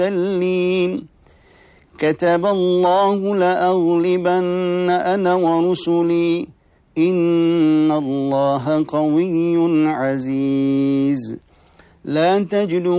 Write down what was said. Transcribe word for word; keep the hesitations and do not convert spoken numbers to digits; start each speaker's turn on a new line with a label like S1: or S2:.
S1: المرسلين كتب الله لأغلبن أنا ورسلي إن الله قوي عزيز لا تجد